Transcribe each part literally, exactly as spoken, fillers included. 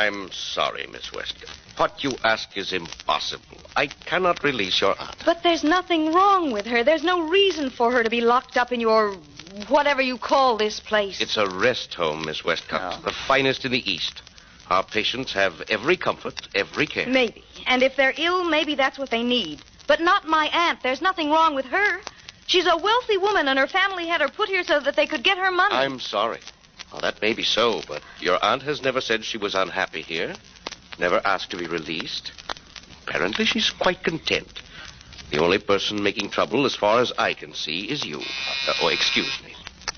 I'm sorry, Miss Westcott. What you ask is impossible. I cannot release your aunt. But there's nothing wrong with her. There's no reason for her to be locked up in your whatever you call this place. It's a rest home, Miss Westcott. Oh. The finest in the East. Our patients have every comfort, every care. Maybe. And if they're ill, maybe that's what they need. But not my aunt. There's nothing wrong with her. She's a wealthy woman, and her family had her put here so that they could get her money. I'm sorry. Well, that may be so, but your aunt has never said she was unhappy here. Never asked to be released. Apparently, she's quite content. The only person making trouble, as far as I can see, is you. Uh, oh, excuse me.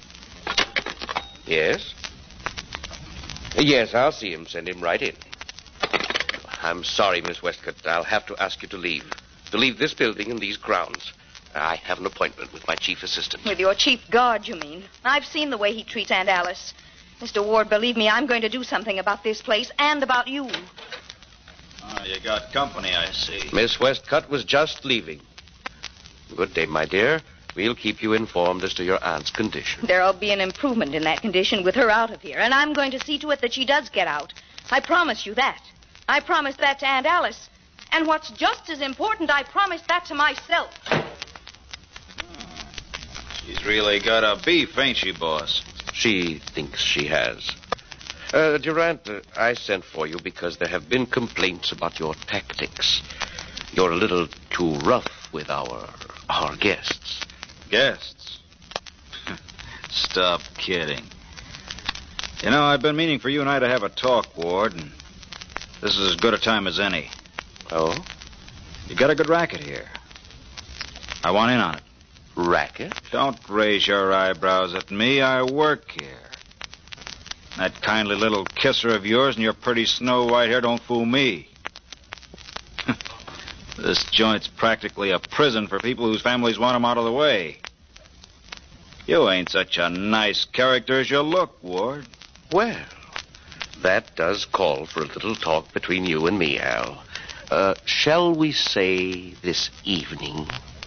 Yes? Yes, I'll see him. Send him right in. I'm sorry, Miss Westcott. I'll have to ask you to leave. To leave this building and these grounds. I have an appointment with my chief assistant. With your chief guard, you mean? I've seen the way he treats Aunt Alice. Mister Ward, believe me, I'm going to do something about this place and about you. Oh, you got company, I see. Miss Westcott was just leaving. Good day, my dear. We'll keep you informed as to your aunt's condition. There'll be an improvement in that condition with her out of here, and I'm going to see to it that she does get out. I promise you that. I promise that to Aunt Alice. And what's just as important, I promise that to myself. She's really got a beef, ain't she, boss? She thinks she has. Uh, Durant, uh, I sent for you because there have been complaints about your tactics. You're a little too rough with our our guests. Guests? Stop kidding. You know, I've been meaning for you and I to have a talk, Ward, and this is as good a time as any. Oh? You got a good racket here. I want in on it. Racket? Don't raise your eyebrows at me. I work here. That kindly little kisser of yours and your pretty snow-white hair don't fool me. This joint's practically a prison for people whose families want them out of the way. You ain't such a nice character as you look, Ward. Well, that does call for a little talk between you and me, Al. Uh, shall we say this evening?